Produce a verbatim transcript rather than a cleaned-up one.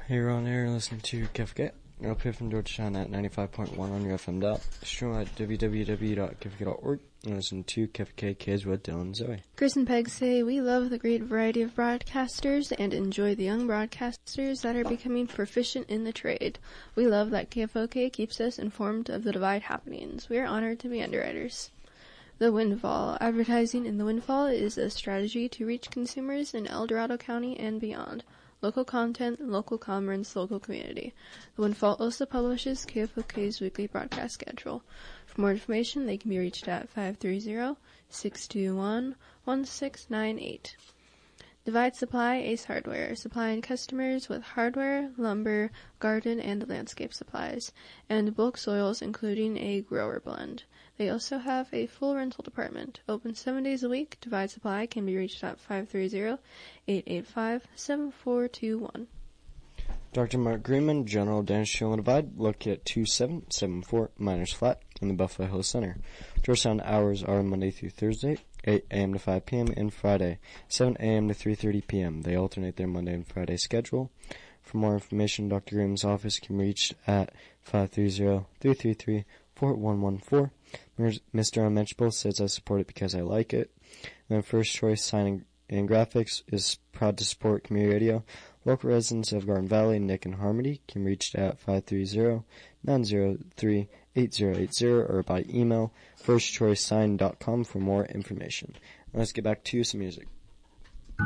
Here on air, listening to K F K. Up here from Georgetown at ninety-five point one on your F M dial. Stream at w w w dot k f k dot org. And listen to K F K Kids with Dylan and Zoe. Chris and Peg say we love the great variety of broadcasters and enjoy the young broadcasters that are becoming proficient in the trade. We love that K F O K keeps us informed of the Divide happenings. We are honored to be underwriters. The Windfall. Advertising in the Windfall is a strategy to reach consumers in El Dorado County and beyond. Local content, local commerce, local community. The Windfall also publishes K F O K's weekly broadcast schedule. For more information, they can be reached at five three zero, six two one, one six nine eight. Divide Supply, Ace Hardware, supplying customers with hardware, lumber, garden, and landscape supplies, and bulk soils including a grower blend. They also have a full rental department. Open seven days a week. Divide Supply can be reached at five three zero, eight eight five, seven four two one. Doctor Mark Greenman, General Dentistry on Divide, located at two seven seven four Miners Flat in the Buffalo Hills Center. Georgetown hours are Monday through Thursday, eight a.m. to five p.m. and Friday, seven a.m. to three thirty p.m. They alternate their Monday and Friday schedule. For more information, Doctor Greenman's office can be reached at five three zero, three three three, four one one four. Mister Unmentionable says I support it because I like it. And then First Choice Signing and Graphics is proud to support community radio. Local residents of Garden Valley, Nick and Harmony can be reached at five three zero, nine zero three, eight zero eight zero or by email first choice sign dot com for more information. Let's get back to some music.